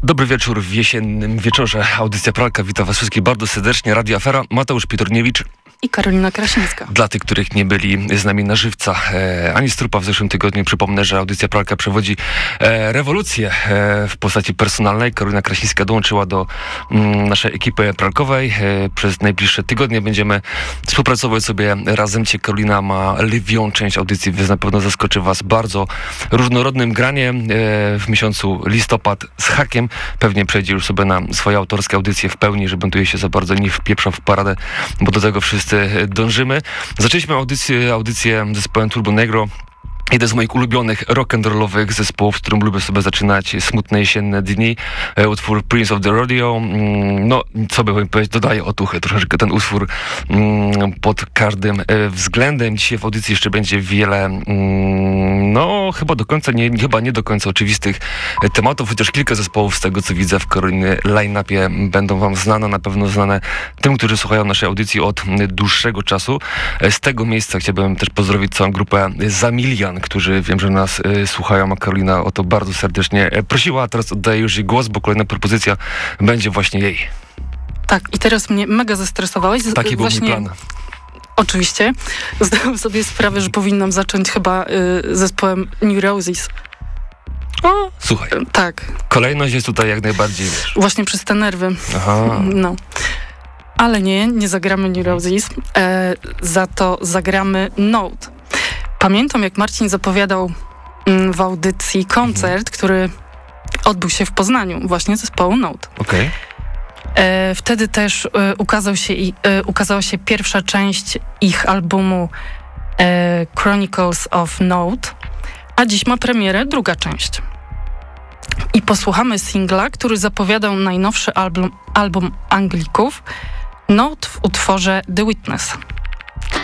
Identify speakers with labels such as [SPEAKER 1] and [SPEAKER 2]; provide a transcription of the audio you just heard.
[SPEAKER 1] Dobry wieczór w jesiennym wieczorze. Audycja Pralka wita was wszystkich bardzo serdecznie. Radio Afera, Mateusz Pitorniewicz
[SPEAKER 2] i Karolina Krasińska.
[SPEAKER 1] Dla tych, których nie byli z nami na żywca, ani strupa w zeszłym tygodniu, przypomnę, że Audycja Pralka przewodzi rewolucję w postaci personalnej. Karolina Krasińska dołączyła do naszej ekipy pralkowej. Przez najbliższe tygodnie będziemy współpracować sobie razem. Karolina ma lwią część audycji, więc na pewno zaskoczy was bardzo różnorodnym graniem. W miesiącu listopad z hakiem pewnie przejdzie już sobie na swoje autorskie audycje w pełni, że będę się za bardzo nie wpieprzał w paradę, bo do tego wszyscy dążymy. Zaczęliśmy audycję zespołem Turbo Negro. Jeden z moich ulubionych rock'n'rollowych zespołów, w którym lubię sobie zaczynać smutne jesienne dni. Utwór Prince of the Rodeo. No, co by powiedzieć, dodaje otuchy troszeczkę ten utwór pod każdym względem. Dzisiaj w audycji jeszcze będzie wiele, chyba nie do końca oczywistych tematów, chociaż kilka zespołów z tego, co widzę w Karoliny line-upie, będą wam znane, na pewno znane tym, którzy słuchają naszej audycji od dłuższego czasu. Z tego miejsca chciałbym też pozdrowić całą grupę Zamilian, którzy wiem, że nas słuchają, a Karolina o to bardzo serdecznie prosiła, a teraz oddaję już jej głos, bo kolejna propozycja będzie właśnie jej.
[SPEAKER 2] Tak, i teraz mnie mega zestresowałeś.
[SPEAKER 1] Taki był mój plan.
[SPEAKER 2] Oczywiście. Zdałem sobie sprawę, że powinnam zacząć chyba zespołem New Roses.
[SPEAKER 1] O, słuchaj.
[SPEAKER 2] Tak.
[SPEAKER 1] Kolejność jest tutaj jak najbardziej, wiesz.
[SPEAKER 2] Właśnie przez te nerwy.
[SPEAKER 1] Aha.
[SPEAKER 2] No. Ale nie zagramy New Roses. Za to zagramy Note. Pamiętam, jak Marcin zapowiadał w audycji koncert, który odbył się w Poznaniu, właśnie zespołu Note.
[SPEAKER 1] Okay.
[SPEAKER 2] Wtedy też ukazała się pierwsza część ich albumu Chronicles of Note, a dziś ma premierę druga część. I posłuchamy singla, który zapowiadał najnowszy album Anglików, Note w utworze The Witness.